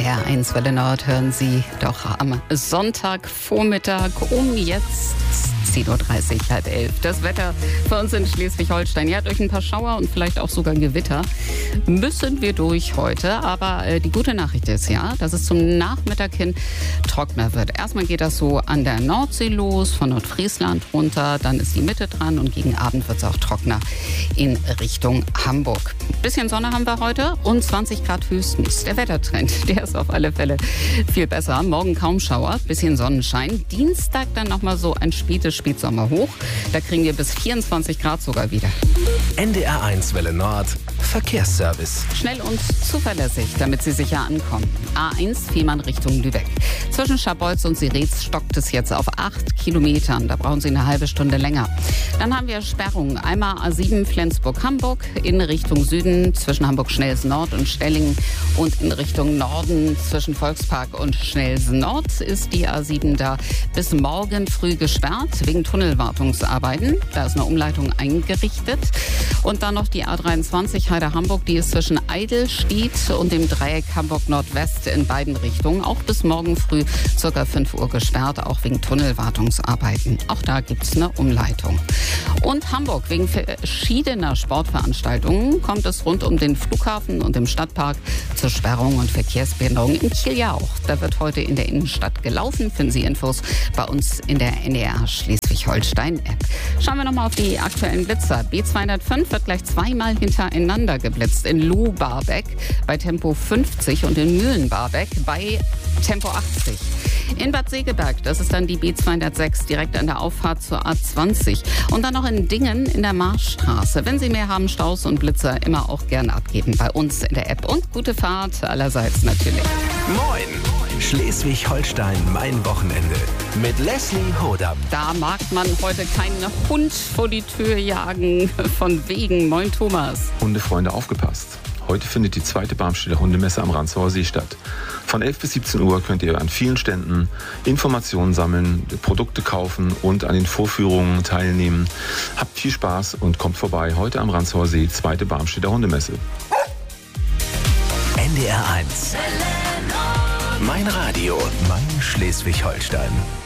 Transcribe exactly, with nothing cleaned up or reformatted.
R eins Welle Nord hören Sie doch am Sonntagvormittag um jetzt zehn Uhr dreißig, halb elf. Das Wetter für uns in Schleswig-Holstein. Ja, durch ein paar Schauer und vielleicht auch sogar Gewitter müssen wir durch heute. Aber äh, die gute Nachricht ist ja, dass es zum Nachmittag hin trockener wird. Erstmal geht das so an der Nordsee los, von Nordfriesland runter. Dann ist die Mitte dran und gegen Abend wird es auch trockener in Richtung Hamburg. Ein bisschen Sonne haben wir heute und zwanzig Grad höchstens. Der Wettertrend, der ist auf alle Fälle viel besser. Morgen kaum Schauer, bisschen Sonnenschein. Dienstag dann nochmal so ein spätes Spätsommer hoch. Da kriegen wir bis vierundzwanzig Grad sogar wieder. N D R eins Welle Nord, Verkehrsservice. Schnell und zuverlässig, damit Sie sicher ankommen. A eins Fehmarn Richtung Lübeck. Zwischen Scharbeutz und Siretz stockt es jetzt auf acht Kilometern. Da brauchen Sie eine halbe Stunde länger. Dann haben wir Sperrungen. Einmal A sieben Flensburg-Hamburg in Richtung Süden zwischen Hamburg-Schnelsen-Nord und Stellingen und in Richtung Norden zwischen Volkspark und Schnelsen-Nord ist die A sieben da bis morgen früh gesperrt wegen Tunnelwartungsarbeiten. Da ist eine Umleitung eingerichtet. Und dann noch die A dreiundzwanzig Heide-Hamburg, die ist zwischen Eidelstedt und dem Dreieck Hamburg-Nordwest in beiden Richtungen auch bis morgen früh circa fünf Uhr gesperrt, auch wegen Tunnelwartungsarbeiten. Auch da gibt es eine Umleitung. Und Hamburg, wegen verschiedener Sportveranstaltungen kommt es rund um den Flughafen und im Stadtpark zur Sperrung und Verkehrsbehinderung. In Kiel ja auch. Da wird heute in der Innenstadt gelaufen. Finden Sie Infos bei uns in der N D R Schleswig-Holstein-App. Schauen wir nochmal auf die aktuellen Blitzer. B zweihundertfünf wird gleich zweimal hintereinander geblitzt. In Luh-Barbeck bei Tempo fünfzig und in Mühlen-Barbeck bei Tempo achtzig. In Bad Segeberg, das ist dann die B zweihundertsechs, direkt an der Auffahrt zur A zwanzig. Und dann noch in Dingen in der Marschstraße. Wenn Sie mehr haben, Staus und Blitzer immer auch gerne abgeben bei uns in der App. Und gute Fahrt allerseits natürlich. Moin! Schleswig-Holstein, mein Wochenende. Mit Leslie Hodam. Da mag man heute keinen Hund vor die Tür jagen. Von wegen. Moin Thomas. Hundefreunde, aufgepasst. Heute findet die zweite Barmstädter Hundemesse am Ranzauer See statt. Von elf bis siebzehn Uhr könnt ihr an vielen Ständen Informationen sammeln, Produkte kaufen und an den Vorführungen teilnehmen. Habt viel Spaß und kommt vorbei. Heute am Ranzauer See, zweite Barmstädter Hundemesse. N D R eins. Mein Radio, mein Schleswig-Holstein.